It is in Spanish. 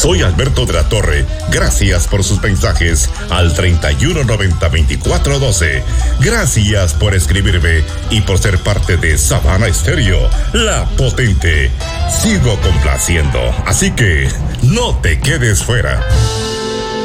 Soy Alberto de la Torre. Gracias por sus mensajes al 3190-2412. Gracias por escribirme y por ser parte de Sabana Estéreo, la potente. Sigo complaciendo, así que no te quedes fuera.